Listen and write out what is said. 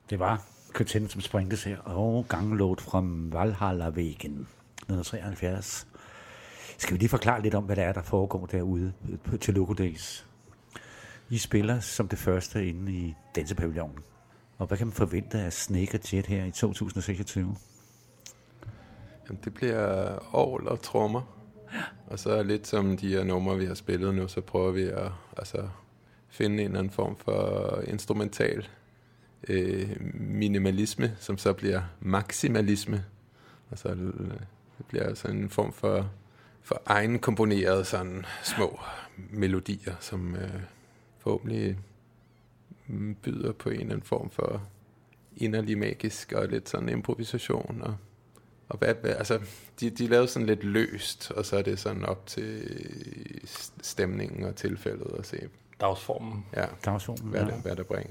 Det var Køtjen, som springtes her, og Ganglåt fra Valhallavæggen, 1973. Skal vi lige forklare lidt om, hvad det er, der foregår derude til Loco Days? I spiller som det første inde i dansepavillonen. Og hvad kan man forvente af Snake og Jet her i 2026? Jamen, det bliver orgel og trommer. Og så lidt som de her numre, vi har spillet nu, så prøver vi at finde en eller anden form for instrumental minimalisme, som så bliver maksimalisme. Altså det bliver sådan en form for egenkomponerede sådan små melodier, som forhåbentlig byder på en eller anden form for inderlig magisk og lidt sådan improvisation. Og hvad, altså, de lavede sådan lidt løst, og så er det sådan op til stemningen og tilfældet at se. Dagsformen. Ja, Dagsformen, hvad der bringer.